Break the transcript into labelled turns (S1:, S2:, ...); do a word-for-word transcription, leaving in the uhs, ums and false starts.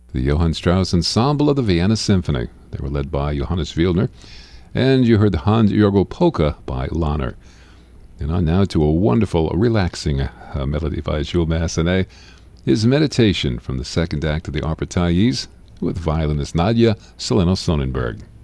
S1: the Johann Strauss Ensemble of the Vienna Symphony. They were led by Johannes Wieldner. And you heard the Hans-Jörgl Polka by Lahner. And on now to a wonderful, relaxing uh, melody by Jules Massenet. His Meditation from the second act of the opera Thais with violinist Nadia Solano-Sonnenberg.